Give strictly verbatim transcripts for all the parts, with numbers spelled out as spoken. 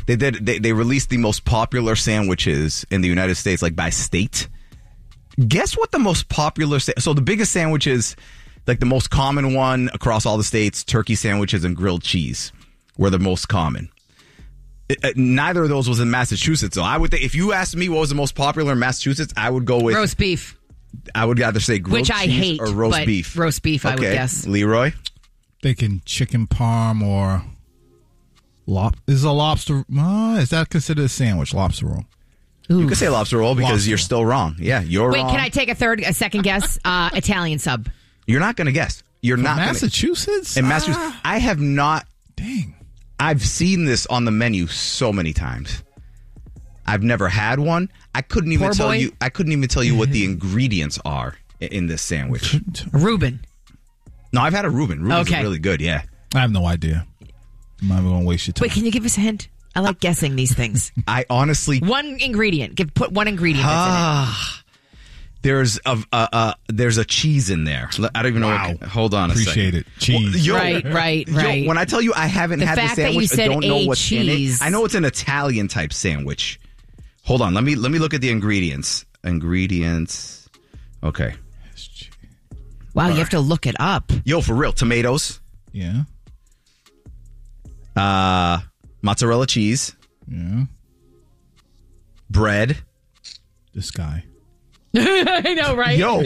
They did. They, they released the most popular sandwiches in the United States, like by state. Guess what the most popular... Sa- so the biggest sandwiches, like the most common one across all the states, turkey sandwiches and grilled cheese were the most common. It, uh, neither of those was in Massachusetts. So I would think, if you asked me what was the most popular in Massachusetts, I would go with... Roast beef. I would either say grilled Which I cheese hate, or roast but beef. Roast beef, I okay. would guess. Leroy? Thinking chicken parm or... Lop- is a lobster... Uh, is that considered a sandwich, lobster roll? Ooh. You could say lobster roll because lobster. you're still wrong. Yeah, you're Wait, wrong. can I take a third, a second guess? Uh, Italian sub. You're not going to guess. You're From not Massachusetts? Gonna, in Massachusetts. Ah. I have not... Dang. I've seen this on the menu so many times. I've never had one. I couldn't even Poor tell boy. you. I couldn't even tell you what the ingredients are in, in this sandwich. Reuben. No, I've had a Reuben. Reuben's Okay. really good. Yeah. I have no idea. I'm not going to waste your time. Wait, can you give us a hint? I like guessing these things. I honestly. One ingredient. Give put one ingredient that's Ah, there's a uh, uh, there's a cheese in there. I don't even know. Wow. What, hold on a Appreciate second. it. Cheese. Yo, Right, right, yo, right. when I tell you I haven't The had the fact that you sandwich, I said don't know a what's cheese. in it. I know it's an Italian type sandwich. Hold on, let me let me look at the ingredients. Ingredients. Okay. in it. Wow, you have to look it up. Yo, for real, tomatoes, Yeah. uh, mozzarella cheese, Yeah. bread. This guy. I know, right? Yo,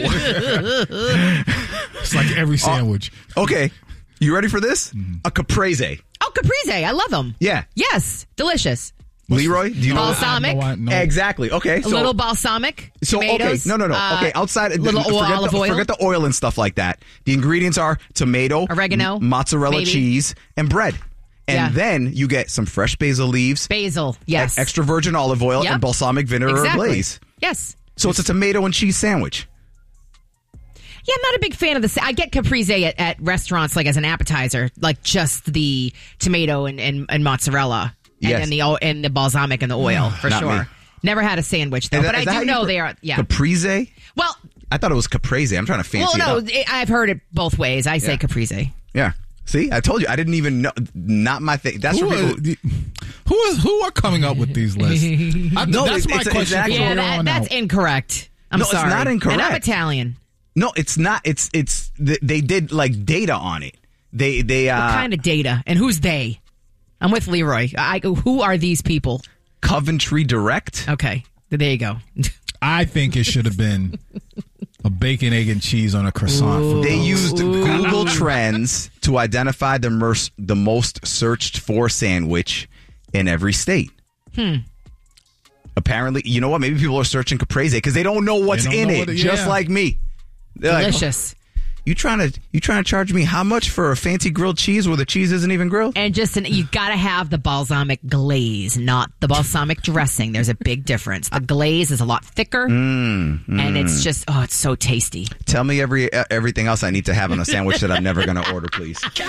It's like every sandwich. okay, you ready for this? A caprese. Oh, caprese. I love them. Yeah, Yes, delicious. Leroy, do you know? Balsamic? No, I- no. Exactly. Okay, A so little balsamic. So tomatoes, okay, no, no, no. uh, okay, outside little oil, forget olive the, oil. forget the oil and stuff like that. The ingredients are tomato, Oregano, m- mozzarella maybe. cheese, and bread. And Yeah. then you get some fresh basil leaves, Basil. Yes. e- extra virgin olive oil, Yep. and balsamic vinegar exactly. or glaze. Yes. So it's a tomato and cheese sandwich. Yeah, I'm not a big fan of the. I get caprese at, at restaurants like as an appetizer, like just the tomato and, and, and mozzarella, and Yes. then the o- and the balsamic and the oil for Not sure. me. Never had a sandwich though, Is that- but is I that how do you know pr- they are. Yeah. Caprese? Well, I thought it was caprese. I'm trying to fancy well, no, it up. it, I've heard it both ways. I say Yeah. caprese. Yeah. See, I told you. I didn't even know. Not my thing. That's Who for are, people. who is who are coming up with these lists? I, No, that's it- my it's- question. exactly. from Yeah, here that, on that's out. incorrect. I'm No, it's sorry. not incorrect. And I'm Italian. No, it's not. It's it's. th- They did like data on it. They they uh What kind of data? And who's they? I'm with Leroy. I, who are these people? Coventry Direct. Okay, there you go. I think it should have been a bacon, egg, and cheese on a croissant. For They those. used Google Trends to identify the mer- the most searched for sandwich in every state. Hmm. Apparently, you know what? Maybe people are searching caprese because they don't know what's don't in know it, what it- just yeah. like me. They're like, Delicious. you trying to you trying to charge me how much for a fancy grilled cheese where the cheese isn't even grilled? And just an, you got to have the balsamic glaze, not the balsamic dressing. There's a big difference. The glaze is a lot thicker, Mm, mm. and it's just oh, it's so tasty. Tell me every uh, everything else I need to have on a sandwich that I'm never going to order, please.